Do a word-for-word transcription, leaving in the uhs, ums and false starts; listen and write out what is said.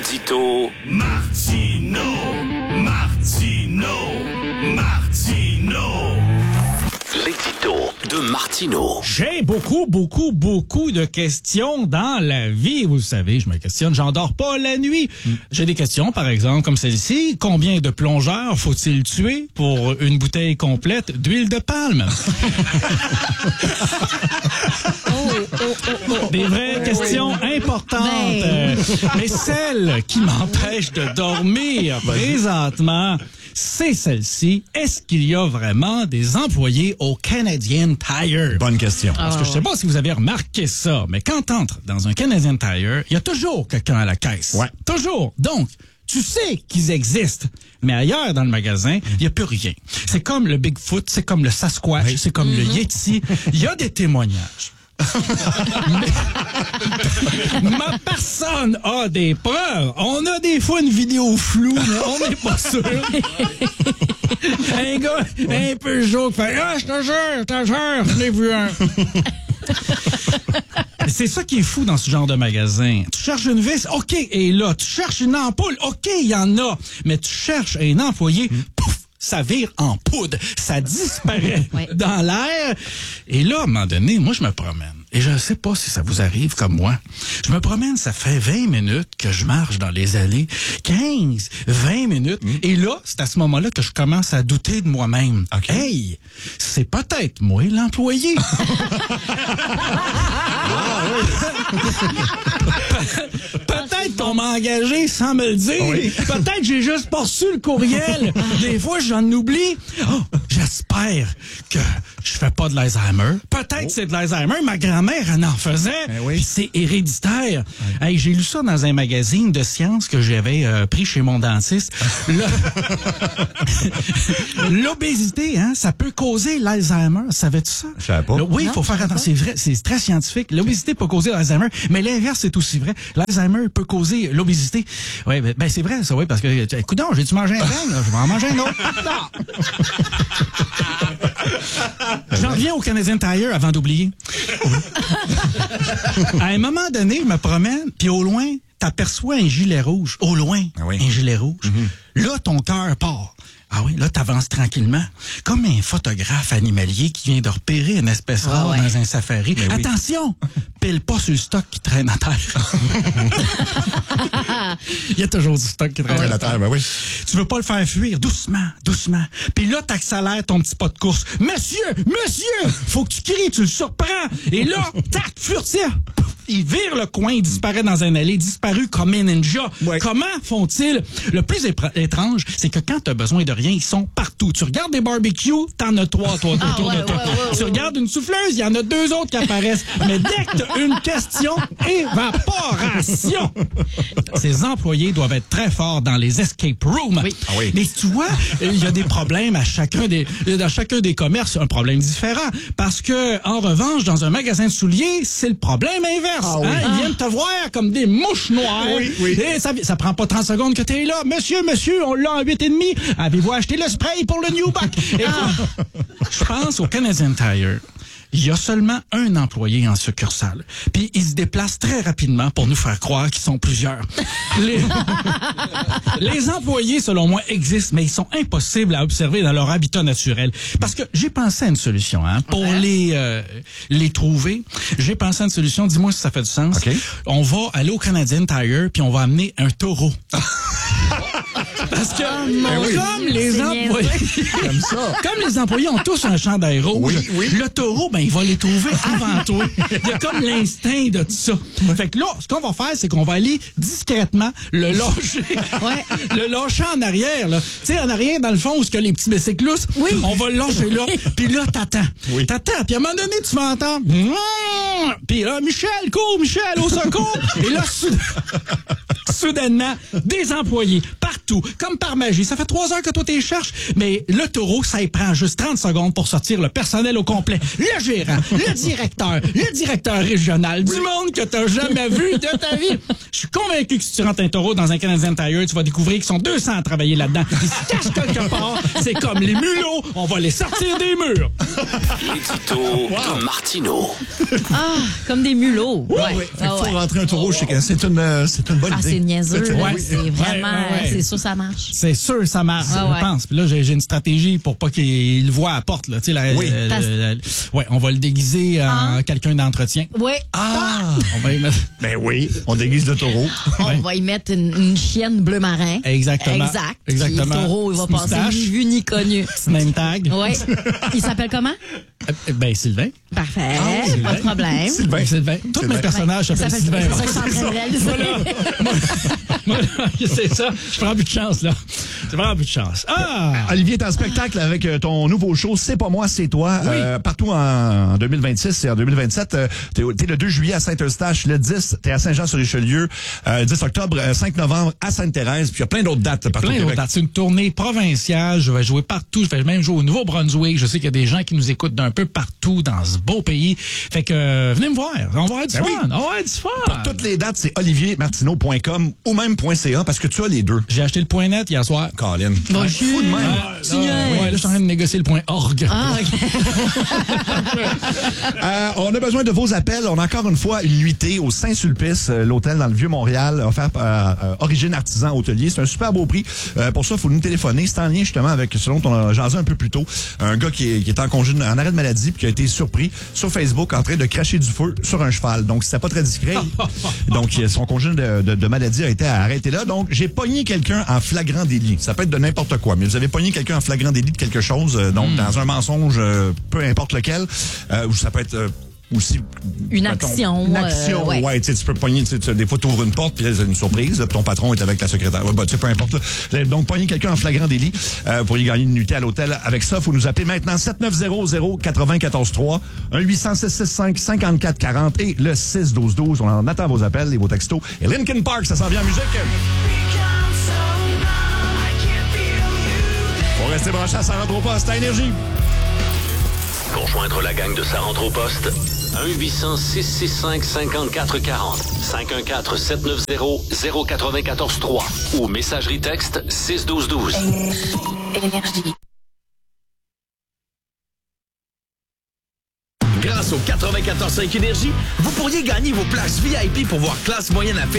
L'édito Martino, Martino, Martino. L'édito de Martino. J'ai beaucoup, beaucoup, beaucoup de questions dans la vie. Vous le savez, je me questionne, j'en dors pas la nuit. Mm. J'ai des questions, par exemple, comme celle-ci. Combien de plongeurs faut-il tuer pour une bouteille complète d'huile de palme? Oh, oh, oh, oh. Des vraies questions importantes. Ben. Mais celle qui m'empêche de dormir présentement, c'est celle-ci. Est-ce qu'il y a vraiment des employés au Canadian Tire? Bonne question. Parce que je sais pas si vous avez remarqué ça, mais quand t'entres dans un Canadian Tire, il y a toujours quelqu'un à la caisse. Ouais. Toujours. Donc, tu sais qu'ils existent. Mais ailleurs dans le magasin, il n'y a plus rien. C'est comme le Bigfoot, c'est comme le Sasquatch, oui. c'est comme mm-hmm. le Yeti. Il y a des témoignages. mais, ma personne a des preuves. On a des fois une vidéo floue, mais on n'est pas sûr. Un gars un peu chaud qui fait « Ah, je te jure, je te jure, je l'ai vu un. » C'est ça qui est fou dans ce genre de magasin. Tu cherches une vis, OK, et là. Tu cherches une ampoule, OK, il y en a. Mais tu cherches un employé, mm. pouf, ça vire en poudre. Ça disparaît ouais. dans l'air. Et là, à un moment donné, moi, je me promène. Et je ne sais pas si ça vous arrive comme moi. Je me promène, ça fait vingt minutes que je marche dans les allées. quinze, vingt minutes. Mm. Et là, c'est à ce moment-là que je commence à douter de moi-même. Okay. Hey, c'est peut-être moi l'employé. ah, oui. Peut-être qu'on m'a engagé sans me le dire. Oui. Peut-être que j'ai juste pas reçu le courriel. Des fois, j'en oublie. Oh, j'espère que je fais pas de l'Alzheimer. Peut-être oh. que c'est de l'Alzheimer. Ma grand-mère, elle en faisait. Ben oui. Puis c'est héréditaire. Oui. Hey, j'ai lu ça dans un magazine de sciences que j'avais euh, pris chez mon dentiste. L'obésité, hein, ça peut causer l'Alzheimer. Savais-tu ça? Je savais pas. Le, oui, il faut faire attention. C'est vrai, c'est très scientifique. L'obésité peut causer l'Alzheimer, mais l'inverse, c'est aussi vrai. L'Alzheimer peut causer l'obésité. Oui, ben, ben c'est vrai, ça, oui, parce que, coudonc, j'ai-tu mangé un pain, là? Je vais en manger un autre. J'en reviens au Canadian Tire avant d'oublier. À un moment donné, je me promène, puis au loin, t'aperçois un gilet rouge. Au loin, ah oui. un gilet rouge. Mm-hmm. Là, ton cœur part. Ah oui, là, t'avances tranquillement. Comme un photographe animalier qui vient de repérer une espèce ah rare ouais. dans un safari. Mais attention! Oui. Pile pas sur le stock qui traîne à terre. Il y a toujours du stock qui traîne ouais, à terre. Ben oui. Tu veux pas le faire fuir doucement, doucement. Puis là, t'accélères ton petit pas de course. Monsieur! Monsieur! Faut que tu cries, tu le surprends. Et là, tac, furtif! Il vire le coin, il disparaît dans un allée, disparu comme un ninja. Ouais. Comment font-ils? Le plus étrange, c'est que quand t'as besoin de rien, ils sont partout. Tu regardes des barbecues, t'en as trois, toi, ah, autour ouais, de toi. Ouais, ouais, tu ouais, regardes ouais. une souffleuse, il y en a deux autres qui apparaissent. Mais dès que t'as une question, évaporation! Ces employés doivent être très forts dans les escape rooms. Oui. Ah oui. Mais tu vois, il y a des problèmes à chacun des, dans chacun des commerces, un problème différent. Parce que, en revanche, dans un magasin de souliers, c'est le problème inverse. Ah, oui. hein? Ils viennent te voir comme des mouches noires. Oui, oui. Et ça, ça prend pas trente secondes que t'es là. Monsieur, monsieur, on l'a en huit et demi. Avez-vous acheté le spray pour le New Back? Ah. Je pense au Canadian Tire. Il y a seulement un employé en succursale. Puis il se déplace très rapidement pour nous faire croire qu'ils sont plusieurs. Les, les employés, selon moi, existent, mais ils sont impossibles à observer dans leur habitat naturel. Parce que j'ai pensé à une solution, hein, pour ouais. les euh, les trouver. J'ai pensé à une solution. Dis-moi si ça fait du sens. Okay. On va aller au Canadian Tire puis on va amener un taureau. Parce que oh, oui. comme les employés comme, ça. comme les employés ont tous un chandail rouge, oui, oui. le taureau, ben il va les trouver avant toi. Il y a comme l'instinct de tout ça. Fait que là, ce qu'on va faire, c'est qu'on va aller discrètement le lâcher. Ouais. Le lâcher en arrière, là. Tu sais, en arrière, dans le fond, où il y a les petits bicyclistes, oui. on va le lâcher là. Puis là, t'attends. Oui. T'attends. Puis à un moment donné, tu vas entendre. Puis là, Michel, cours, Michel, au secours. Et là, soudain... soudainement, des employés partout, comme par magie. Ça fait trois heures que toi t'es cherches, mais le taureau, ça y prend juste trente secondes pour sortir le personnel au complet. Le gérant, le directeur, le directeur régional, du monde que t'as jamais vu de ta vie. Je suis convaincu que si tu rentres un taureau dans un Canadian Tire, tu vas découvrir qu'ils sont deux cents à travailler là-dedans. Ils se cachent quelque part. C'est comme les mulots. On va les sortir des murs. L'édito wow. de Martino. Ah, comme des mulots. Ouais, ouais. ouais. Fait qu'il faut ah, ouais. rentrer un taureau chez quelqu'un. C'est une, c'est une bonne ah, idée. niaiseux. C'est- là, ouais. C'est Ouais, vraiment, ouais, ouais. c'est sûr, ça marche. C'est sûr, ça marche, Ah je ouais. pense. Puis là, j'ai j'ai une stratégie pour pas qu'il le voie à la porte. Là. Tu sais, la- Oui. euh, T'as- le- le- ouais, on va le déguiser en Ah. quelqu'un d'entretien. Oui. Ah! On va y mettre... Ben oui, on déguise le taureau. On Ouais. va y mettre une, une chienne bleu marin. Exactement. Exact. Exactement. Puis le taureau, il va Petite passer moustache. ni vu ni connu. Petit name tag. Oui. Il s'appelle comment? Euh, Ben, Sylvain. Parfait. Ah, pas de problème. Sylvain. Sylvain. Tous Sylvain. mes personnages Ça s'appellent fait Sylvain. c'est ça que je suis en train de réaliser. Moi, c'est ça. Je prends plus de chance, là. Je prends plus de chance. Ah! Olivier est en spectacle avec euh, ton nouveau show C'est pas moi, c'est toi. Euh, partout en, en deux mille vingt-six et en deux mille vingt-sept. Euh, t'es, t'es le deux juillet à Saint-Eustache, le dix, t'es à Saint-Jean-sur-Richelieu, euh, dix octobre, euh, cinq novembre à Sainte-Thérèse, puis il y a plein d'autres dates partout au Plein d'autres Québec. dates. C'est une tournée provinciale. Je vais jouer partout. Je vais même jouer au Nouveau-Brunswick. Je sais qu'il y a des gens qui nous écoutent d'un peu partout dans ce beau pays. Fait que euh, venez me voir. On va avoir du Ben fun. oui. On va avoir du fun. Pour toutes les dates, c'est olivier martineau point com ou même .ca parce que tu as les deux. J'ai acheté le point net hier soir. Colin. Bon, Ouais, je- fou de même. Tu Ouais, niaises. ouais, là, je suis en train de négocier le point org. Ah, OK. Euh, on a besoin de vos appels. On a encore une fois une nuitée au Saint-Sulpice, euh, l'hôtel dans le Vieux-Montréal, offert par euh, Origine Artisan Hôtelier. C'est un super beau prix. Euh, pour ça, il faut nous téléphoner. C'est en lien justement avec ce dont on a jasé un peu plus tôt. Un gars qui est, qui est en congé, en arrêt de maladie, puis qui a été surpris sur Facebook en train de cracher du feu sur un cheval. Donc, c'était pas très discret. Donc, son congé de, de, de maladie a été arrêté là. Donc, j'ai pogné quelqu'un en flagrant délit. Ça peut être de n'importe quoi, mais vous avez pogné quelqu'un en flagrant délit de quelque chose, euh, donc dans un mensonge, euh, peu importe lequel, euh, ou ça peut être... euh, aussi Une mettons, action, une action euh, ouais. ouais, tu sais, tu peux pogner, tu sais, tu- des fois tu ouvres une porte puis là, c'est une surprise là, puis ton patron est avec la secrétaire, ouais, bah, tu sais, peu importe là. Vous avez donc pogner quelqu'un en flagrant délit euh, pour y gagner une nuitée à l'hôtel. Avec ça, faut nous appeler maintenant sept neuf zéro zéro quatre-vingt-quatorze trois, un huit cents six six cinq cinquante-quatre quarante et le six douze douze. On en attend vos appels et vos textos. Et Linkin Park, ça s'en vient en musique. Faut rester branché à Ça rentre au poste à Énergie. Pour joindre la gang de Ça rentre au poste, un huit cents six six cinq cinquante-quatre quarante, cinq un quatre sept neuf zéro zéro quatre-vingt-quatorze trois ou messagerie texte six douze douze. Énergie. Grâce au quatre-vingt-quatorze cinq Énergie, vous pourriez gagner vos places V I P pour voir Classe moyenne à Phoenix